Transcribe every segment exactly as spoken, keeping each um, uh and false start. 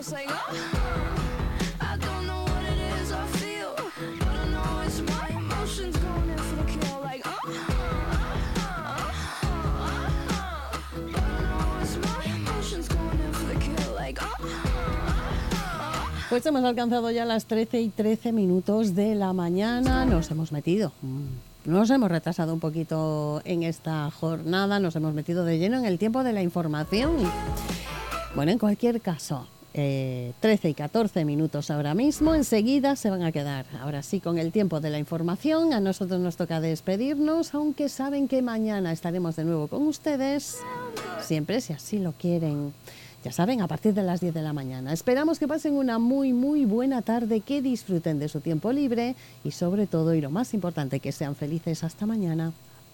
Pues hemos alcanzado ya las trece y trece minutos de la mañana. Nos hemos metido, nos hemos retrasado un poquito en esta jornada, nos hemos metido de lleno en el tiempo de la información. Bueno, en cualquier caso, eh, trece y catorce minutos ahora mismo, enseguida se van a quedar, ahora sí, con el tiempo de la información. A nosotros nos toca despedirnos, aunque saben que mañana estaremos de nuevo con ustedes, siempre si así lo quieren. Ya saben, a partir de las diez de la mañana. Esperamos que pasen una muy, muy buena tarde, que disfruten de su tiempo libre y sobre todo, y lo más importante, que sean felices. Hasta mañana.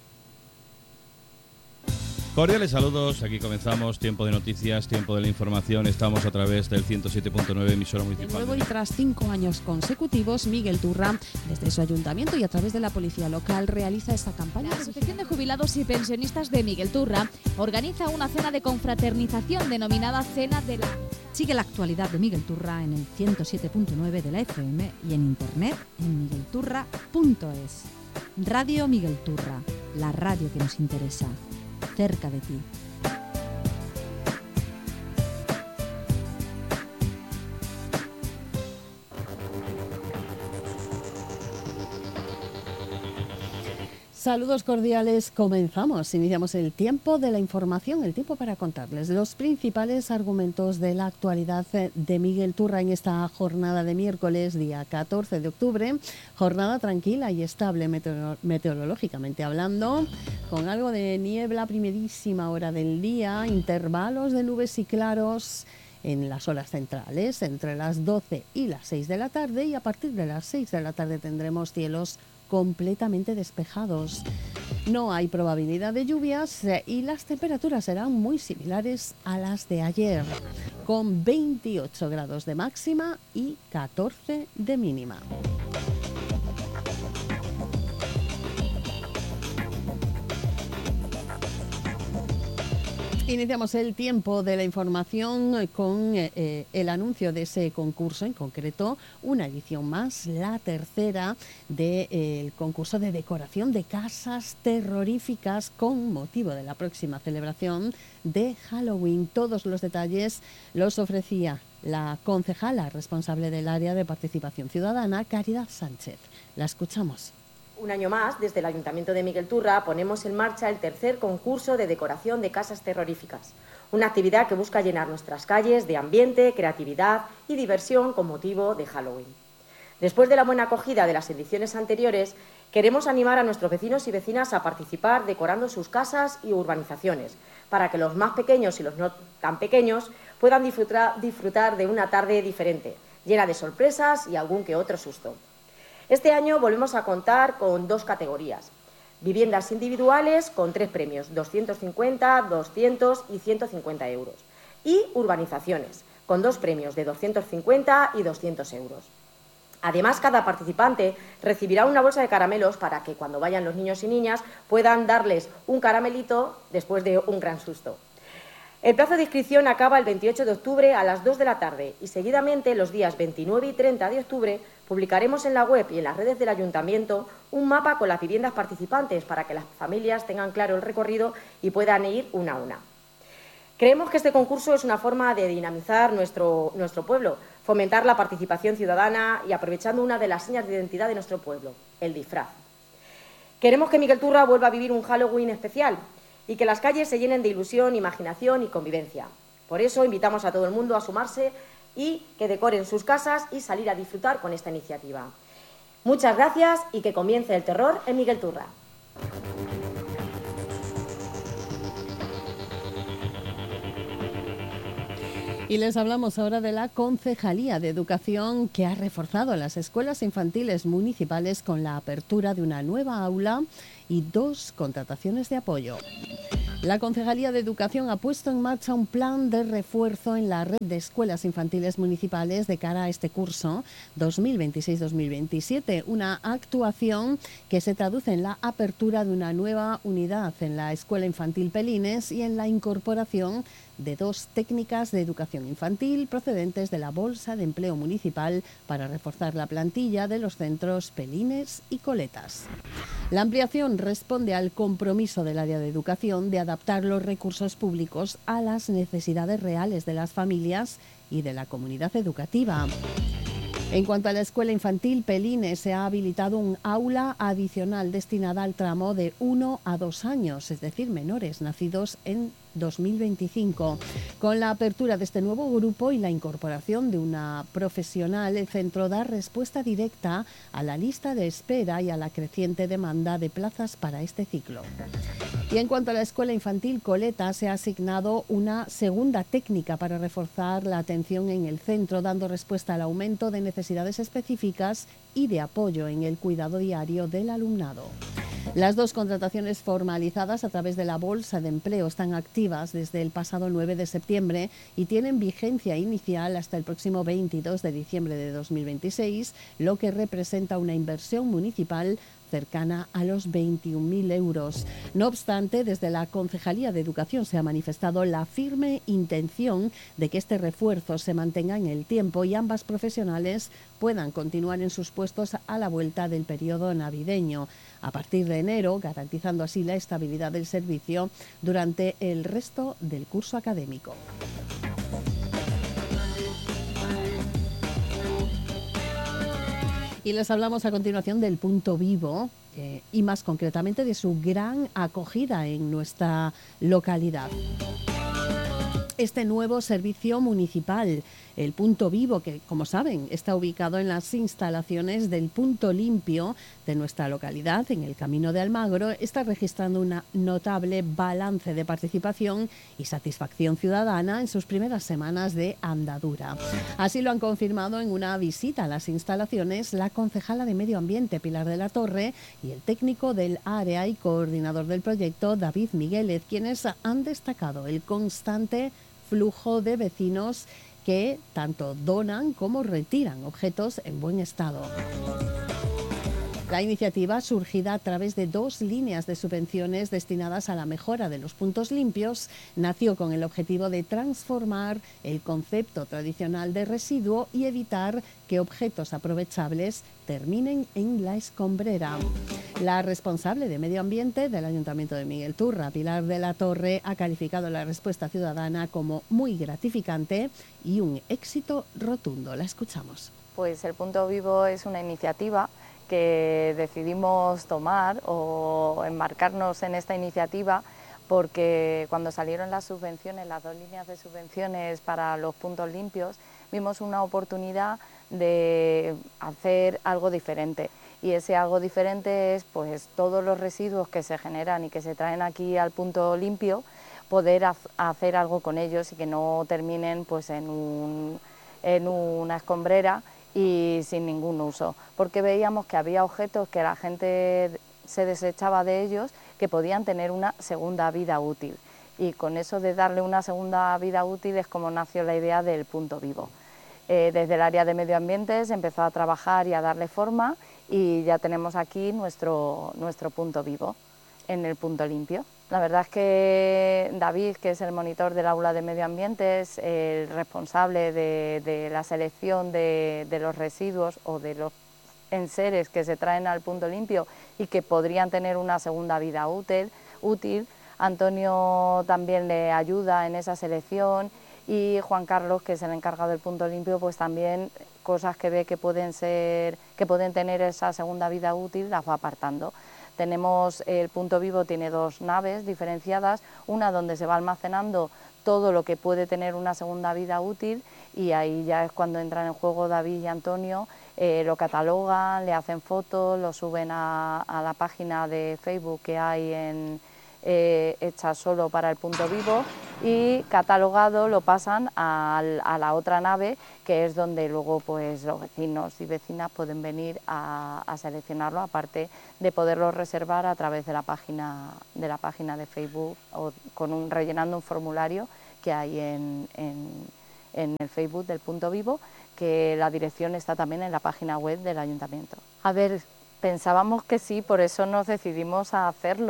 Cordiales saludos, aquí comenzamos Tiempo de Noticias, Tiempo de la Información. Estamos a través del ciento siete punto nueve, emisora municipal. De nuevo y tras cinco años consecutivos, Miguel Turra, desde su ayuntamiento y a través de la policía local, realiza esta campaña. La Asociación de Jubilados y Pensionistas de Miguel Turra organiza una cena de confraternización denominada Cena de la... Sigue la actualidad de Miguel Turra en el ciento siete punto nueve de la F M y en internet en miguel turra punto es. Radio Miguel Turra, la radio que nos interesa, cerca de ti. Saludos cordiales, comenzamos, iniciamos el tiempo de la información, el tiempo para contarles los principales argumentos de la actualidad de Miguel Turra en esta jornada de miércoles, día catorce de octubre, jornada tranquila y estable meteor- meteorológicamente hablando, con algo de niebla a primerísima hora del día, intervalos de nubes y claros en las horas centrales, entre las doce y las seis de la tarde, y a partir de las seis de la tarde tendremos cielos completamente despejados. No hay probabilidad de lluvias y las temperaturas serán muy similares a las de ayer, con veintiocho grados de máxima y catorce de mínima. Iniciamos el tiempo de la información con eh, el anuncio de ese concurso, en concreto una edición más, la tercera del eh, concurso de decoración de casas terroríficas con motivo de la próxima celebración de Halloween. Todos los detalles los ofrecía la concejala responsable del área de participación ciudadana, Caridad Sánchez. La escuchamos. Un año más, desde el Ayuntamiento de Miguel Turra, ponemos en marcha el tercer concurso de decoración de casas terroríficas, una actividad que busca llenar nuestras calles de ambiente, creatividad y diversión con motivo de Halloween. Después de la buena acogida de las ediciones anteriores, queremos animar a nuestros vecinos y vecinas a participar decorando sus casas y urbanizaciones, para que los más pequeños y los no tan pequeños puedan disfrutar, disfrutar de una tarde diferente, llena de sorpresas y algún que otro susto. Este año volvemos a contar con dos categorías: viviendas individuales con tres premios, doscientos cincuenta, doscientos y ciento cincuenta euros, y urbanizaciones con dos premios de doscientos cincuenta y doscientos euros. Además, cada participante recibirá una bolsa de caramelos para que cuando vayan los niños y niñas puedan darles un caramelito después de un gran susto. El plazo de inscripción acaba el veintiocho de octubre a las dos de la tarde y seguidamente los días veintinueve y treinta de octubre publicaremos en la web y en las redes del Ayuntamiento un mapa con las viviendas participantes para que las familias tengan claro el recorrido y puedan ir una a una. Creemos que este concurso es una forma de dinamizar nuestro, nuestro pueblo, fomentar la participación ciudadana y aprovechando una de las señas de identidad de nuestro pueblo, el disfraz. Queremos que Miguel Turra vuelva a vivir un Halloween especial y que las calles se llenen de ilusión, imaginación y convivencia. Por eso invitamos a todo el mundo a sumarse y que decoren sus casas y salir a disfrutar con esta iniciativa. Muchas gracias y que comience el terror en Miguel Turra. Y les hablamos ahora de la Concejalía de Educación, que ha reforzado las escuelas infantiles municipales con la apertura de una nueva aula y dos contrataciones de apoyo. La Concejalía de Educación ha puesto en marcha un plan de refuerzo en la red de escuelas infantiles municipales de cara a este curso dos mil veintiséis dos mil veintisiete, una actuación que se traduce en la apertura de una nueva unidad en la Escuela Infantil Pelines y en la incorporación de dos técnicas de educación infantil procedentes de la Bolsa de Empleo Municipal para reforzar la plantilla de los centros Pelines y Coletas. La ampliación responde al compromiso del área de educación de adaptar los recursos públicos a las necesidades reales de las familias y de la comunidad educativa. En cuanto a la escuela infantil Pelines, se ha habilitado un aula adicional destinada al tramo de uno a dos años, es decir, menores nacidos en dos mil veinticinco. Con la apertura de este nuevo grupo y la incorporación de una profesional, el centro da respuesta directa a la lista de espera y a la creciente demanda de plazas para este ciclo. Y en cuanto a la escuela infantil Coleta, se ha asignado una segunda técnica para reforzar la atención en el centro, dando respuesta al aumento de necesidades específicas y de apoyo en el cuidado diario del alumnado. Las dos contrataciones formalizadas a través de la Bolsa de Empleo están activas desde el pasado nueve de septiembre y tienen vigencia inicial hasta el próximo veintidós de diciembre de dos mil veintiséis, lo que representa una inversión municipal cercana a los veintiún mil euros. No obstante, desde la Concejalía de Educación se ha manifestado la firme intención de que este refuerzo se mantenga en el tiempo y ambas profesionales puedan continuar en sus puestos a la vuelta del periodo navideño, a partir de enero, garantizando así la estabilidad del servicio durante el resto del curso académico. Y les hablamos a continuación del Punto Vivo eh, y más concretamente de su gran acogida en nuestra localidad. Este nuevo servicio municipal, el Punto Vivo, que como saben está ubicado en las instalaciones del Punto Limpio de nuestra localidad, en el Camino de Almagro, está registrando un notable balance de participación y satisfacción ciudadana en sus primeras semanas de andadura. Así lo han confirmado en una visita a las instalaciones la concejala de Medio Ambiente, Pilar de la Torre, y el técnico del área y coordinador del proyecto, David Miguélez, quienes han destacado el constante flujo de vecinos que tanto donan como retiran objetos en buen estado. La iniciativa, surgida a través de dos líneas de subvenciones destinadas a la mejora de los puntos limpios, nació con el objetivo de transformar el concepto tradicional de residuo y evitar que objetos aprovechables terminen en la escombrera. La responsable de Medio Ambiente del Ayuntamiento de Miguel Turra, Pilar de la Torre, ha calificado la respuesta ciudadana como muy gratificante y un éxito rotundo. La escuchamos. Pues el Punto Vivo es una iniciativa que decidimos tomar o embarcarnos en esta iniciativa porque cuando salieron las subvenciones, las dos líneas de subvenciones para los puntos limpios, vimos una oportunidad de hacer algo diferente. Y ese algo diferente es pues todos los residuos que se generan y que se traen aquí al punto limpio, poder hacer algo con ellos y que no terminen pues en, un, en una escombrera y sin ningún uso, porque veíamos que había objetos que la gente se desechaba de ellos que podían tener una segunda vida útil, y con eso de darle una segunda vida útil es como nació la idea del Punto Vivo. Eh, desde el área de Medio Ambiente se empezó a trabajar y a darle forma y ya tenemos aquí nuestro, nuestro Punto Vivo en el Punto Limpio. La verdad es que David, que es el monitor del aula de Medio Ambiente, es el responsable de, de la selección de, de los residuos o de los enseres que se traen al punto limpio y que podrían tener una segunda vida útil. útil. Antonio también le ayuda en esa selección y Juan Carlos, que es el encargado del punto limpio, pues también cosas que ve que pueden, ser, que pueden tener esa segunda vida útil las va apartando. Tenemos, el Punto Vivo tiene dos naves diferenciadas, una donde se va almacenando todo lo que puede tener una segunda vida útil y ahí ya es cuando entran en juego David y Antonio, eh, lo catalogan, le hacen fotos, lo suben a, a la página de Facebook que hay en, eh, hecha solo para el Punto Vivo y catalogado lo pasan a, a la otra nave, que es donde luego pues los vecinos y vecinas pueden venir a, a seleccionarlo, aparte de poderlo reservar a través de la página de la página de Facebook o con un, rellenando un formulario que hay en, en, en el Facebook del Punto Vivo, que la dirección está también en la página web del Ayuntamiento. A ver, pensábamos que sí, por eso nos decidimos a hacerlo,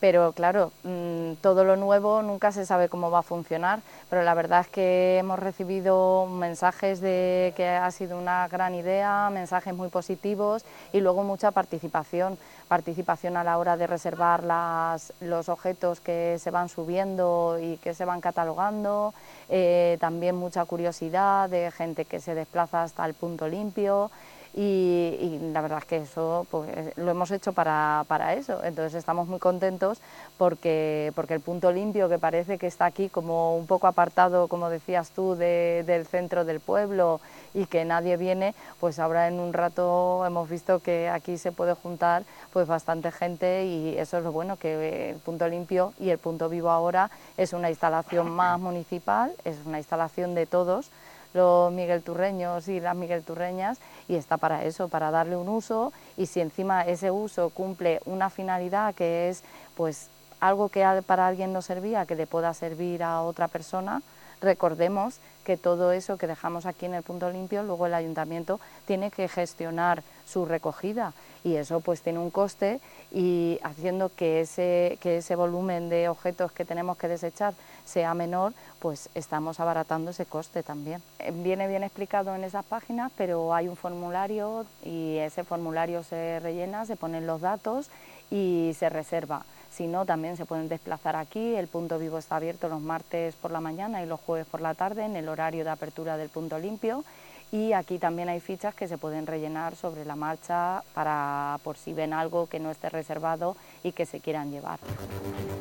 pero claro, mmm, todo lo nuevo nunca se sabe cómo va a funcionar, pero la verdad es que hemos recibido mensajes de que ha sido una gran idea, mensajes muy positivos y luego mucha participación, participación a la hora de reservar las, los objetos que se van subiendo y que se van catalogando, eh, también mucha curiosidad de gente que se desplaza hasta el punto limpio. Y, y la verdad es que eso pues, lo hemos hecho para, para eso, entonces estamos muy contentos porque, porque el punto limpio, que parece que está aquí como un poco apartado, como decías tú, de, del centro del pueblo y que nadie viene, pues ahora en un rato hemos visto que aquí se puede juntar pues bastante gente y eso es lo bueno, que el punto limpio y el punto vivo ahora es una instalación más municipal, es una instalación de todos los miguelturreños y las miguelturreñas y está para eso, para darle un uso, y si encima ese uso cumple una finalidad que es pues algo que para alguien no servía, que le pueda servir a otra persona, recordemos que todo eso que dejamos aquí en el punto limpio, luego el ayuntamiento tiene que gestionar su recogida y eso pues tiene un coste, y haciendo que ese, que ese volumen de objetos que tenemos que desechar sea menor, pues estamos abaratando ese coste también. Viene bien explicado en esas páginas, pero hay un formulario y ese formulario se rellena, se ponen los datos y se reserva. Si no, también se pueden desplazar aquí. El punto vivo está abierto los martes por la mañana y los jueves por la tarde en el horario de apertura del punto limpio, y aquí también hay fichas que se pueden rellenar sobre la marcha para por si ven algo que no esté reservado y que se quieran llevar.